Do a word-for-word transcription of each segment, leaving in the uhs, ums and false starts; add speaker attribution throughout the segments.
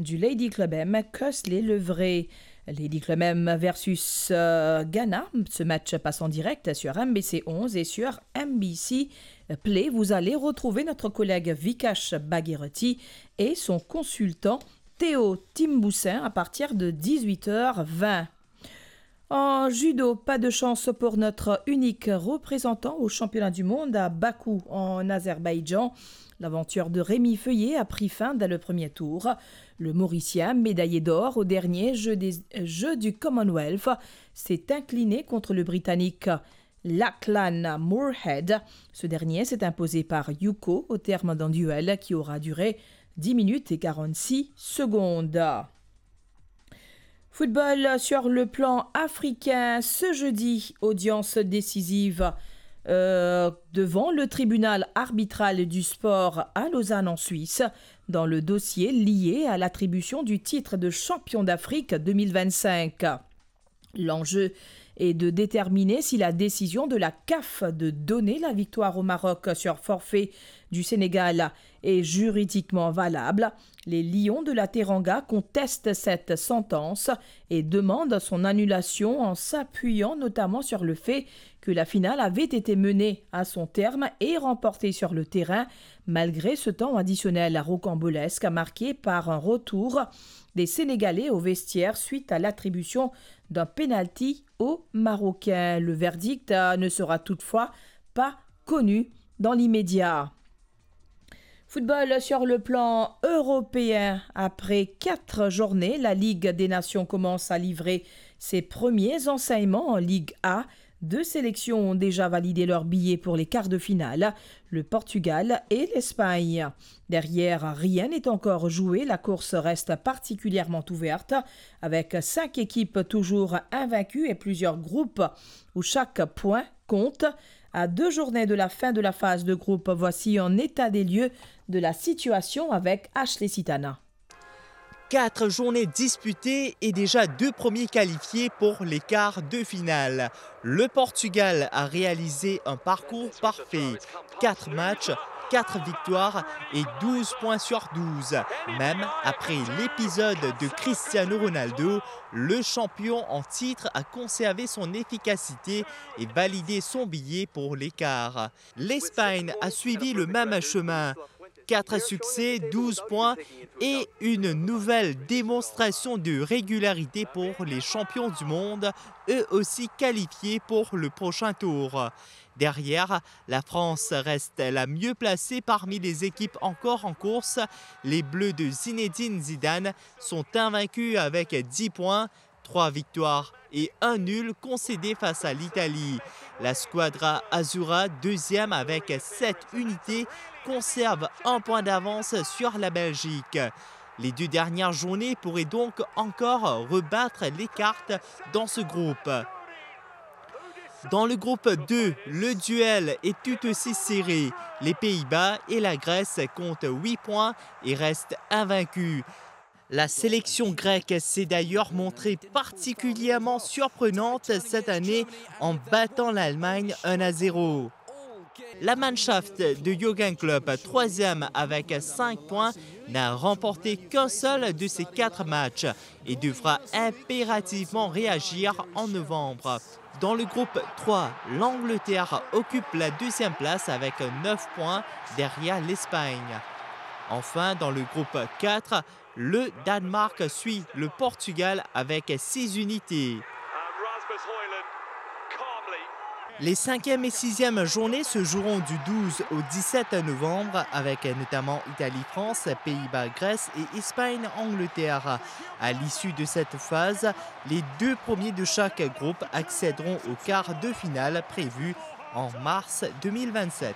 Speaker 1: du Lady Club M, Coslay-Levray. Lady Club M versus euh, Ghana. Ce match passe en direct sur M B C onze et sur M B C Play. Vous allez retrouver notre collègue Vikash Bhagirathi et son consultant Théo Timboussin à partir de dix-huit heures vingt. En judo, pas de chance pour notre unique représentant au championnat du monde à Bakou en Azerbaïdjan. L'aventure de Rémi Feuillet a pris fin dès le premier tour. Le Mauricien, médaillé d'or au dernier jeu des Jeux du Commonwealth, s'est incliné contre le Britannique Lachlan Moorhead. Ce dernier s'est imposé par Yuko au terme d'un duel qui aura duré dix minutes et quarante-six secondes. Football sur le plan africain, ce jeudi, audience décisive euh, devant le tribunal arbitral du sport à Lausanne en Suisse, dans le dossier lié à l'attribution du titre de champion d'Afrique deux mille vingt-cinq. L'enjeu est de déterminer si la décision de la C A F de donner la victoire au Maroc sur forfait du Sénégal est juridiquement valable. Les Lions de la Teranga contestent cette sentence et demandent son annulation en s'appuyant notamment sur le fait que la finale avait été menée à son terme et remportée sur le terrain malgré ce temps additionnel rocambolesque marqué par un retour des Sénégalais au vestiaire suite à l'attribution d'un pénalty aux Marocains. Le verdict ne sera toutefois pas connu dans l'immédiat. Football sur le plan européen. Après quatre journées, la Ligue des Nations commence à livrer ses premiers enseignements en Ligue A. Deux sélections ont déjà validé leur billet pour les quarts de finale, le Portugal et l'Espagne. Derrière, rien n'est encore joué, la course reste particulièrement ouverte, avec cinq équipes toujours invaincues et plusieurs groupes où chaque point compte. À deux journées de la fin de la phase de groupe, voici un état des lieux de la situation avec Ashley Sitana.
Speaker 2: Quatre journées disputées et déjà deux premiers qualifiés pour les quarts de finale. Le Portugal a réalisé un parcours parfait. Quatre matchs, quatre victoires et douze points sur douze. Même après l'épisode de Cristiano Ronaldo, le champion en titre a conservé son efficacité et validé son billet pour les quarts. L'Espagne a suivi le même chemin. quatre succès, douze points et une nouvelle démonstration de régularité pour les champions du monde, eux aussi qualifiés pour le prochain tour. Derrière, la France reste la mieux placée parmi les équipes encore en course. Les Bleus de Zinedine Zidane sont invaincus avec dix points. Trois victoires et un nul concédés face à l'Italie. La Squadra Azzurra, deuxième avec sept unités, conserve un point d'avance sur la Belgique. Les deux dernières journées pourraient donc encore rebattre les cartes dans ce groupe. Dans le groupe deux, le duel est tout aussi serré. Les Pays-Bas et la Grèce comptent huit points et restent invaincus. La sélection grecque s'est d'ailleurs montrée particulièrement surprenante cette année en battant l'Allemagne un à zéro. La Mannschaft de Jürgen Klopp, troisième avec cinq points, n'a remporté qu'un seul de ses quatre matchs et devra impérativement réagir en novembre. Dans le groupe trois, l'Angleterre occupe la deuxième place avec neuf points derrière l'Espagne. Enfin, dans le groupe quatre, le Danemark suit le Portugal avec six unités. Les cinquième et sixième journées se joueront du douze au dix-sept novembre avec notamment Italie-France, Pays-Bas-Grèce et Espagne-Angleterre. À l'issue de cette phase, les deux premiers de chaque groupe accéderont au quart de finale prévu en mars deux mille vingt-sept.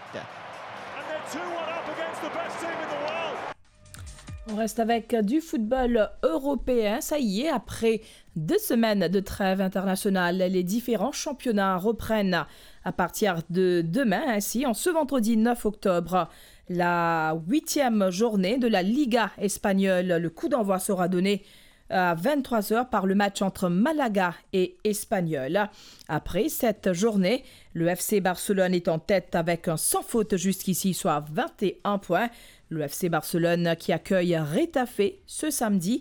Speaker 1: On reste avec du football européen. Ça y est, après deux semaines de trêve internationale, les différents championnats reprennent à partir de demain. Ainsi, en ce vendredi neuf octobre, la huitième journée de la Liga espagnole. Le coup d'envoi sera donné à vingt-trois heures par le match entre Malaga et Espanyol. Après cette journée, le F C Barcelone est en tête avec un sans faute jusqu'ici, soit vingt et un points. Le F C Barcelone qui accueille Retafe ce samedi